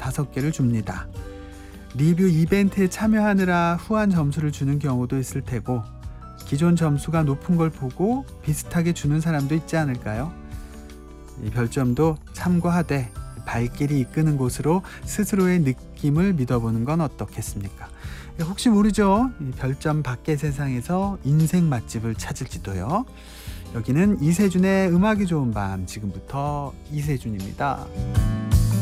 5개를 줍니다. 리뷰 이벤트에 참여하느라 후한 점수를 주는 경우도 있을 테고 기존 점수가 높은 걸 보고 비슷하게 주는 사람도 있지 않을까요? 이 별점도 참고하되 발길이 이끄는 곳으로 스스로의 느낌을 믿어보는 건 어떻겠습니까? 혹시 모르죠? 이 별점 밖의 세상에서 인생 맛집을 찾을지도요. 여기는 이세준의 음악이 좋은 밤, 지금부터 이세준입니다.